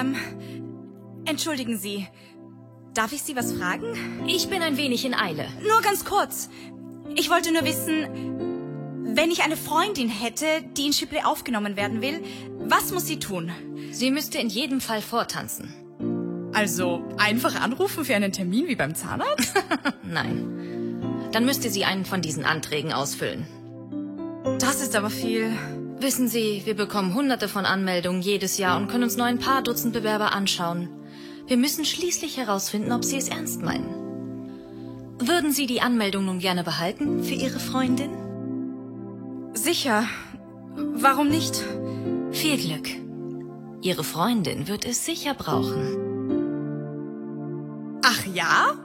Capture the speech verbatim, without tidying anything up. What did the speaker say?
Ähm, entschuldigen Sie. Darf ich Sie was fragen? Ich bin ein wenig in Eile. Nur ganz kurz. Ich wollte nur wissen, wenn ich eine Freundin hätte, die in Shipley aufgenommen werden will, was muss sie tun? Sie müsste in jedem Fall vortanzen. Also einfach anrufen für einen Termin wie beim Zahnarzt? Nein. Dann müsste sie einen von diesen Anträgen ausfüllen. Das ist aber viel. Wissen Sie, wir bekommen hunderte von Anmeldungen jedes Jahr und können uns nur ein paar Dutzend Bewerber anschauen. Wir müssen schließlich herausfinden, ob Sie es ernst meinen. Würden Sie die Anmeldung nun gerne behalten für Ihre Freundin? Sicher. Warum nicht? Viel Glück. Ihre Freundin wird es sicher brauchen. Ach ja?